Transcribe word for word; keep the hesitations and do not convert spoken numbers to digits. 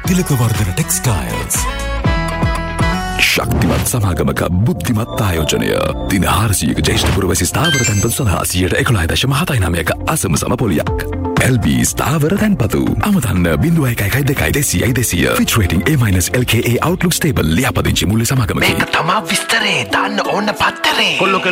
තිලකවර්ධන textiles. ශක්තිමත් සමාගමක බුද්ධිමත් ආයෝජනය දින හාරසියක ජේෂ්ඨ පුරවැසි ස්ථාවර තැන්පතු සඳහා සියයට එකොළහ දශම හතයි නවයක අසම සම පොලියක්. එල් බී ස්ථාවර තැන්පතු අමතන්න බිංදුව එකයි එකයි දෙකයි දෙසියයි දෙසිය. Fitch rating A minus L K A Outlook stable ලියාපදිංචි මුල්‍ය සමාගමකි. මේක තමා විස්තරේ දාන්න ඕන පත්තරේ.